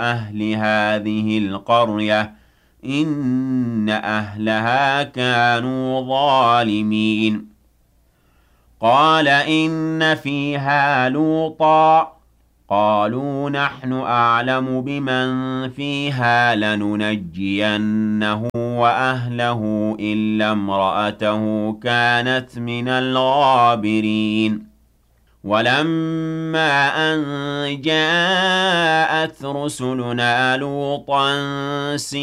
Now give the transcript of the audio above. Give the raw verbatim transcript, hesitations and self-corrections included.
أهل هذه القرية إن أهلها كانوا ظالمين قال إن فيها لوطا قالوا نحن أعلم بمن فيها لننجينه وأهله إلا امرأته كانت من الغابرين ولما أن جاءت رسلنا لوطا